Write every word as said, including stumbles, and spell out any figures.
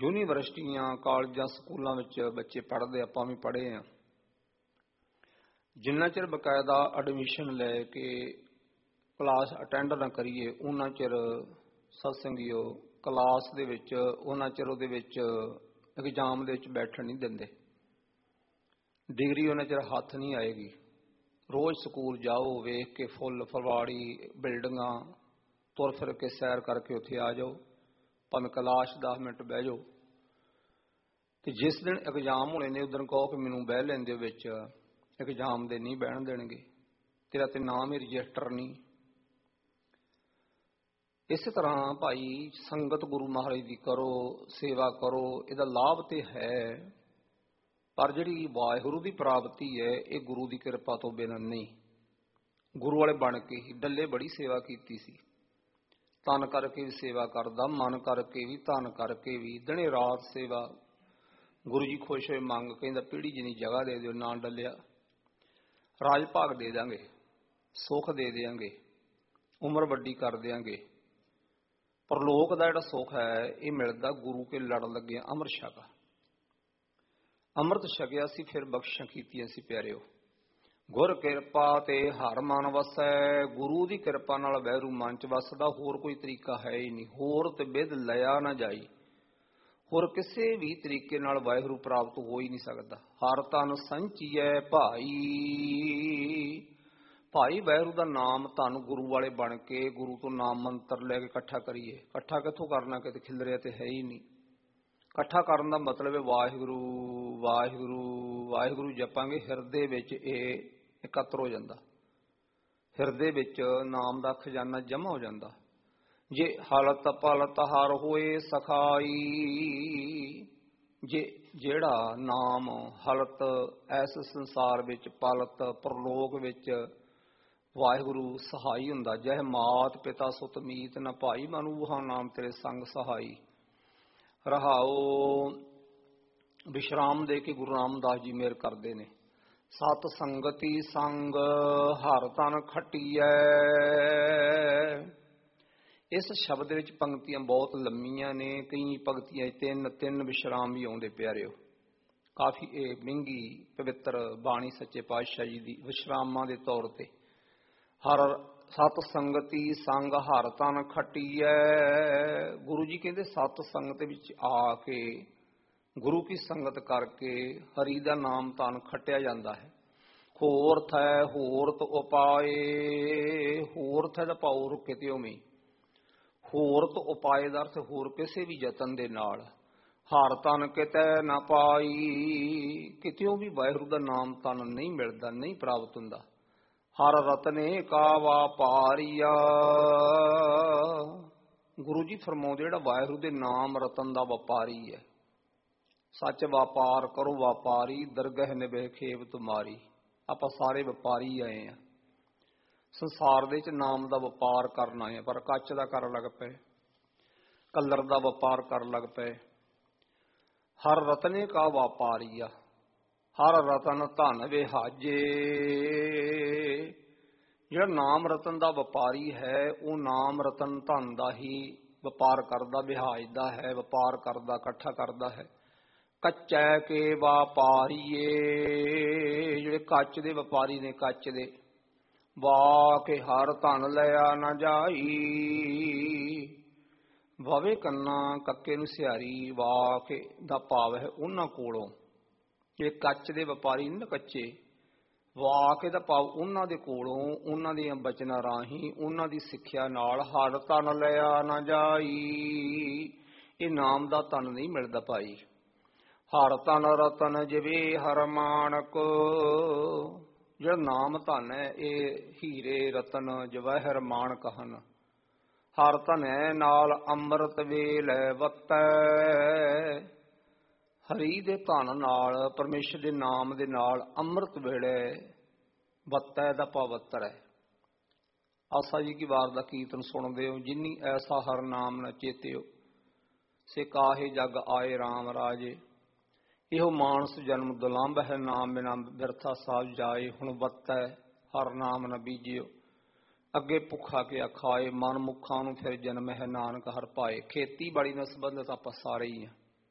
यूनीवर्सिटियां कॉलेजां स्कूलों में बच्चे पढ़ते, आपां भी पढ़े हैं। जिन्ना चिर बकायदा एडमिशन लैके क्लास अटेंड ना करिए उन्ना चिर सत्संगियो क्लास दे विच उन्ना चिर उहदे विच एग्जाम दे विच बैठण नहीं दिंदे। डिग्री उन्ना चिर हथ नहीं आएगी। रोज़ स्कूल जाओ, वेख के फुल फलवाड़ी बिल्डिंगां तुर फिर के सैर करके उत्थे आ जाओ, भावें क्लास दस मिनट बह जाओ। तो जिस दिन एग्जाम होने ने उस दिन कहो कि मैनू बह लेंदे विच, एग्जाम दे नहीं बहन देणगे, तेरा ते नाम ही रजिस्टर नहीं। इस तरह भाई संगत गुरु महाराज की करो, सेवा करो, इहदा लाभ तो है, पर जिहड़ी वाहिगुरू की प्राप्ति है ये गुरु की कृपा तो बिना नहीं। गुरु वाले बन के ही डल्ले बड़ी सेवा की सी, तन करके भी सेवा करदा, मन करके भी, तन करके भी, दिने रात सेवा। गुरु जी खुश होए मंग कहंदा पीढ़ी जिनी जगह दे दिओ, ना डलिया राज भाग दे देंगे, सुख दे देंगे, उम्र वड्डी कर देंगे। पर लोक दा जिहड़ा सुख है ये मिलदा गुरु के लड़ लगे अमृत छका। अमृत छकिया सी फिर बख्शिशां कीतियां सी प्यारिओ। गुर किरपा ते हर मन वसै, गुरु की कृपा नाल वैरू मन च वसदा, होर कोई तरीका है ही नहीं। होर ते बिद लिया ना जाई, होर किसी भी तरीके नाल वाहिगुरू प्राप्त हो ही नहीं सकता। हर तन संचिए भाई, भाई वाहिगुरू का नाम धन गुरु वाले बन के गुरु तो नाम मंत्र लैके इकट्ठा करिए। इकट्ठा कित्थों करना, किते खिलरिया तो है ही नहीं। इकट्ठा करने का मतलब है वाहिगुरू वाहिगुरू वाहिगुरू जपांगे, हिरदे विच ये इकत्र हो जाता, हिरदे विच नाम का खजाना जमा हो जाता। जे हलत पलत हर होए सखाई, जे जेड़ा नाम हलत ऐस संसार विच, पलत परलोक विच वाहिगुरू सहाई हुंदा। जह मात पिता सुत मीत, न भाई मनु वहा नाम तेरे संग सहाई। रहाओ विश्राम दे के गुरु रामदास जी मेहर करते ने। सत संगति संग हर तन खटीऐ। इस शब्द विच पंक्तियां बहुत लंमियां ने, कई पंक्तियां तीन तीन विश्राम भी आउंदे प्यारिओ। काफ़ी ये महंगी पवित्र बाणी सच्चे पातशाह जी की विश्रामां दे तौर ते। हर सत संगति संग हर तन खटीऐ। गुरु जी कहते सत संगत विच आके गुरु की संगत करके हरि का नाम तन खटिया जाता है। होरथ है होरत उपाए, होरथ है भाव रुके ते उवें, होरत उपाय का अर्थ होर किसी भी यतन दे नाल। हर तन कितै ना पाई, कित्यों भी वाहिगुरू का नाम तन नहीं मिलता, नहीं प्राप्त हुंदा। हर रतने का वापारिया, गुरु जी फरमाउंदे जिहड़ा वाहिगुरू दे नाम रतन का व्यापारी है। सच व्यापार करो व्यापारी, दरगह निभे खेब तुम्हारी। आपां सारे व्यापारी आए हैं संसार दे च, नाम का व्यापार करना है, पर कच का कर लग पे, कलर का व्यापार कर लग पे। हर रतने का व्यापारी आ, हर रतन धन विहाजे। जो नाम रतन का व्यापारी है वो नाम रतन धन का ही व्यापार करता, विहाजदा है, व्यापार करता, इकट्ठा करता है। कच्चे के व्यापारीए, जिहड़े कच दे व्यापारी ने, कच दे वाह के हर धन लिया ना जाई। ववे कन्ना कक्के नूं सियारी, वाह के दा भाव है उन्हां कोलों, जिहड़े कच दे व्यापारी ने कच्चे, वाह के दा भाव उन्हां दे कोलों, उन्हां दे बचनां राहीं, उन्हां दी सिੱਖਿਆ नाल हर धन लिया ना जाई। ये नाम दा धन नहीं मिलदा भाई। हर तन रतन जिवे हर मानक, जो नाम धन है ये हीरे रतन जवाहर मानक हन। हर धन है नाल अमृत वेल वतै, हरि दे धन नाल, परमेश्वर दे नाम दे नाल अमृत वेले वतै दा पवित्र है। आसा जी की वार दा कीर्तन सुनदे हो, जिन्नी ऐसा हर नाम न चेत्यो, से काहे जग आए राम राजे। इहो मानस जन्म दुलंभ है, नाम बिना बिरथा साज जाए। हुण वतै हर नाम न बीजियो, अगे भुखा क्या खाए। मन मुखा नूं फिर जन्म है, नानक हर पाए। खेतीबाड़ी नाल संबंधित आपां सारे ही हैं।